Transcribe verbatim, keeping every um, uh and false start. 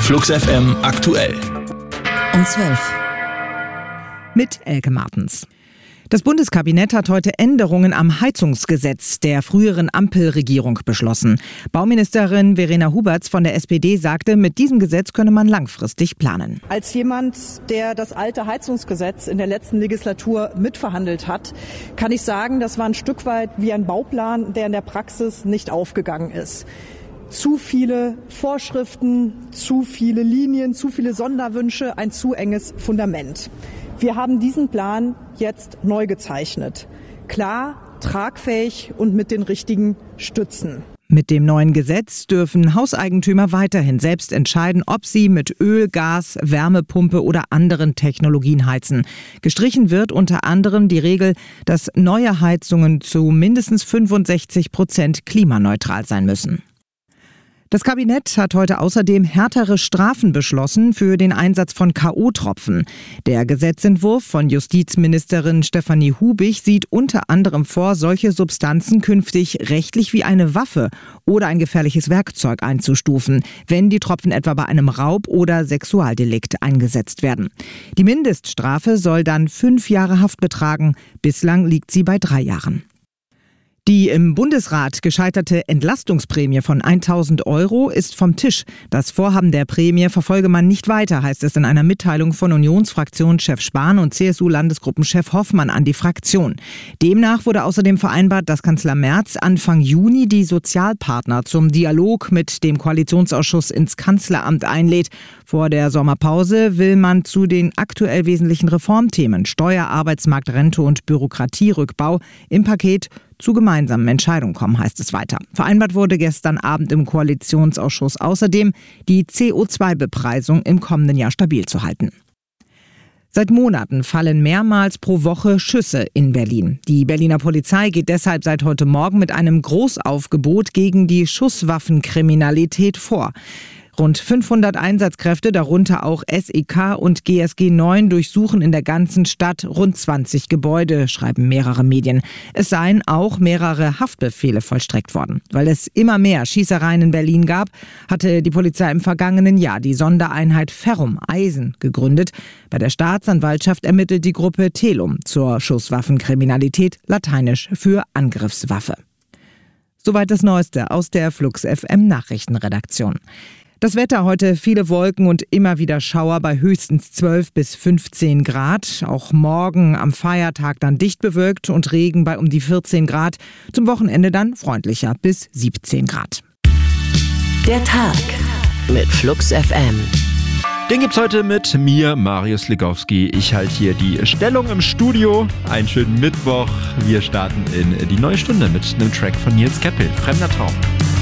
Flux F M aktuell. Um zwölf. Mit Elke Martens. Das Bundeskabinett hat heute Änderungen am Heizungsgesetz der früheren Ampelregierung beschlossen. Bauministerin Verena Huberts von der S P D sagte, mit diesem Gesetz könne man langfristig planen. Als jemand, der das alte Heizungsgesetz in der letzten Legislatur mitverhandelt hat, kann ich sagen, das war ein Stück weit wie ein Bauplan, der in der Praxis nicht aufgegangen ist. Zu viele Vorschriften, zu viele Linien, zu viele Sonderwünsche, ein zu enges Fundament. Wir haben diesen Plan jetzt neu gezeichnet. Klar, tragfähig und mit den richtigen Stützen. Mit dem neuen Gesetz dürfen Hauseigentümer weiterhin selbst entscheiden, ob sie mit Öl, Gas, Wärmepumpe oder anderen Technologien heizen. Gestrichen wird unter anderem die Regel, dass neue Heizungen zu mindestens fünfundsechzig Prozent klimaneutral sein müssen. Das Kabinett hat heute außerdem härtere Strafen beschlossen für den Einsatz von K O-Tropfen. Der Gesetzentwurf von Justizministerin Stefanie Hubig sieht unter anderem vor, solche Substanzen künftig rechtlich wie eine Waffe oder ein gefährliches Werkzeug einzustufen, wenn die Tropfen etwa bei einem Raub- oder Sexualdelikt eingesetzt werden. Die Mindeststrafe soll dann fünf Jahre Haft betragen. Bislang liegt sie bei drei Jahren. Die im Bundesrat gescheiterte Entlastungsprämie von tausend Euro ist vom Tisch. Das Vorhaben der Prämie verfolge man nicht weiter, heißt es in einer Mitteilung von Unionsfraktionschef Spahn und C S U-Landesgruppenchef Hoffmann an die Fraktion. Demnach wurde außerdem vereinbart, dass Kanzler Merz Anfang Juni die Sozialpartner zum Dialog mit dem Koalitionsausschuss ins Kanzleramt einlädt. Vor der Sommerpause will man zu den aktuell wesentlichen Reformthemen Steuer, Arbeitsmarkt, Rente und Bürokratierückbau im Paket zu gemeinsamen Entscheidungen kommen, heißt es weiter. Vereinbart wurde gestern Abend im Koalitionsausschuss außerdem, die C O zwei Bepreisung im kommenden Jahr stabil zu halten. Seit Monaten fallen mehrmals pro Woche Schüsse in Berlin. Die Berliner Polizei geht deshalb seit heute Morgen mit einem Großaufgebot gegen die Schusswaffenkriminalität vor. Rund fünfhundert Einsatzkräfte, darunter auch S E K und G S G neun, durchsuchen in der ganzen Stadt rund zwanzig Gebäude, schreiben mehrere Medien. Es seien auch mehrere Haftbefehle vollstreckt worden. Weil es immer mehr Schießereien in Berlin gab, hatte die Polizei im vergangenen Jahr die Sondereinheit Ferrum Eisen gegründet. Bei der Staatsanwaltschaft ermittelt die Gruppe Telum zur Schusswaffenkriminalität, lateinisch für Angriffswaffe. Soweit das Neueste aus der Flux F M Nachrichtenredaktion. Das Wetter heute: viele Wolken und immer wieder Schauer bei höchstens zwölf bis fünfzehn Grad. Auch morgen am Feiertag dann dicht bewölkt und Regen bei um die vierzehn Grad. Zum Wochenende dann freundlicher bis siebzehn Grad. Der Tag mit Flux F M. Den gibt's heute mit mir, Marius Legowski. Ich halte hier die Stellung im Studio. Einen schönen Mittwoch. Wir starten in die neue Stunde mit einem Track von Nils Keppel, Fremder Traum.